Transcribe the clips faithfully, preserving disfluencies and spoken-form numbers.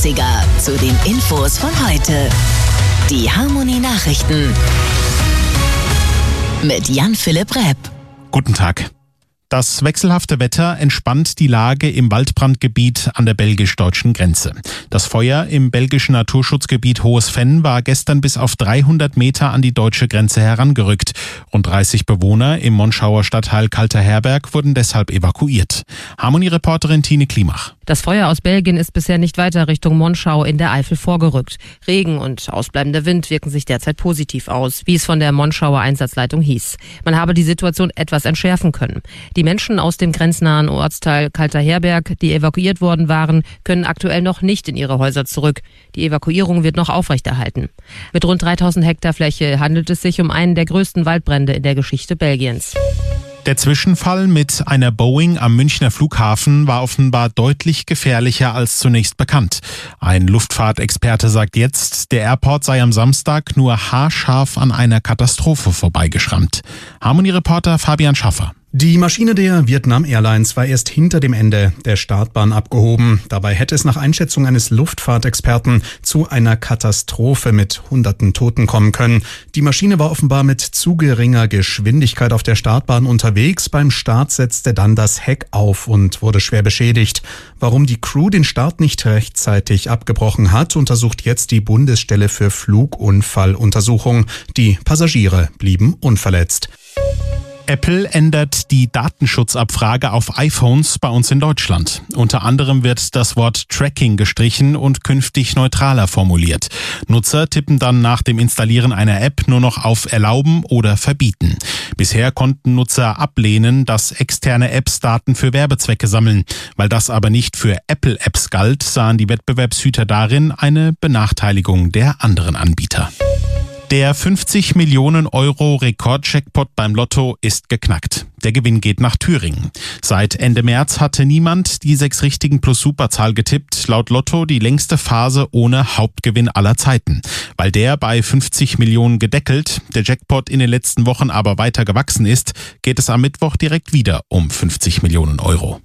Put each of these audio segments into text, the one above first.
dreißiger zu den Infos von heute. Die Harmony Nachrichten mit Jan-Philipp Repp. Guten Tag. Das wechselhafte Wetter entspannt die Lage im Waldbrandgebiet an der belgisch-deutschen Grenze. Das Feuer im belgischen Naturschutzgebiet Hohes Venn war gestern bis auf dreihundert Meter an die deutsche Grenze herangerückt. Rund dreißig Bewohner im Monschauer Stadtteil Kalter-Herberg wurden deshalb evakuiert. Harmony-Reporterin Tine Klimach. Das Feuer aus Belgien ist bisher nicht weiter Richtung Monschau in der Eifel vorgerückt. Regen und ausbleibender Wind wirken sich derzeit positiv aus, wie es von der Monschauer Einsatzleitung hieß. Man habe die Situation etwas entschärfen können. Die Menschen aus dem grenznahen Ortsteil Kalter-Herberg, die evakuiert worden waren, können aktuell noch nicht in ihre Häuser zurück. Die Evakuierung wird noch aufrechterhalten. Mit rund dreitausend Hektar Fläche handelt es sich um einen der größten Waldbrände in der Geschichte Belgiens. Der Zwischenfall mit einer Boeing am Münchner Flughafen war offenbar deutlich gefährlicher als zunächst bekannt. Ein Luftfahrtexperte sagt jetzt, der Airport sei am Samstag nur haarscharf an einer Katastrophe vorbeigeschrammt. Harmony-Reporter Fabian Schaffer. Die Maschine der Vietnam Airlines war erst hinter dem Ende der Startbahn abgehoben. Dabei hätte es nach Einschätzung eines Luftfahrtexperten zu einer Katastrophe mit hunderten Toten kommen können. Die Maschine war offenbar mit zu geringer Geschwindigkeit auf der Startbahn unterwegs. Beim Start setzte dann das Heck auf und wurde schwer beschädigt. Warum die Crew den Start nicht rechtzeitig abgebrochen hat, untersucht jetzt die Bundesstelle für Flugunfalluntersuchung. Die Passagiere blieben unverletzt. Apple ändert die Datenschutzabfrage auf iPhones bei uns in Deutschland. Unter anderem wird das Wort Tracking gestrichen und künftig neutraler formuliert. Nutzer tippen dann nach dem Installieren einer App nur noch auf Erlauben oder Verbieten. Bisher konnten Nutzer ablehnen, dass externe Apps Daten für Werbezwecke sammeln. Weil das aber nicht für Apple-Apps galt, sahen die Wettbewerbshüter darin eine Benachteiligung der anderen Anbieter. Der fünfzig Millionen Euro Rekordjackpot beim Lotto ist geknackt. Der Gewinn geht nach Thüringen. Seit Ende März hatte niemand die sechs richtigen plus Superzahl getippt. Laut Lotto die längste Phase ohne Hauptgewinn aller Zeiten. Weil der bei fünfzig Millionen gedeckelt, der Jackpot in den letzten Wochen aber weiter gewachsen ist, geht es am Mittwoch direkt wieder um fünfzig Millionen Euro.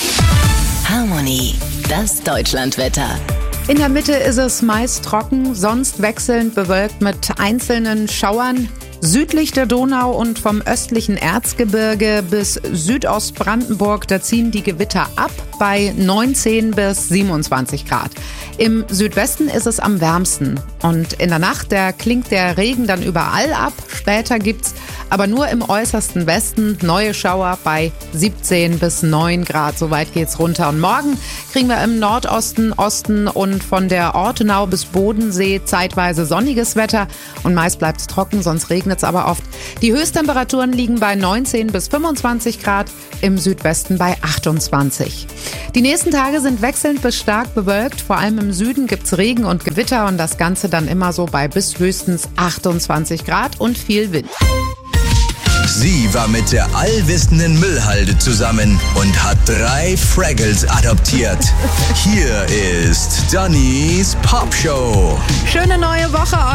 Harmony, das Deutschlandwetter. In der Mitte ist es meist trocken, sonst wechselnd bewölkt mit einzelnen Schauern. Südlich der Donau und vom östlichen Erzgebirge bis Südostbrandenburg, da ziehen die Gewitter ab bei neunzehn bis siebenundzwanzig Grad. Im Südwesten ist es am wärmsten und in der Nacht, da klingt der Regen dann überall ab. Später gibt's aber nur im äußersten Westen neue Schauer bei siebzehn bis neun Grad. So weit geht's runter. Und morgen kriegen wir im Nordosten, Osten und von der Ortenau bis Bodensee zeitweise sonniges Wetter und meist bleibt's trocken, sonst regnet es aber oft. Die Höchsttemperaturen liegen bei neunzehn bis fünfundzwanzig Grad, im Südwesten bei achtundzwanzig. Die nächsten Tage sind wechselnd bis stark bewölkt. Vor allem im Süden gibt's Regen und Gewitter und das Ganze dann immer so bei bis höchstens achtundzwanzig Grad und viel Wind. Sie war mit der allwissenden Müllhalde zusammen und hat drei Fraggles adoptiert. Hier ist Dannys Popshow. Schöne neue Woche.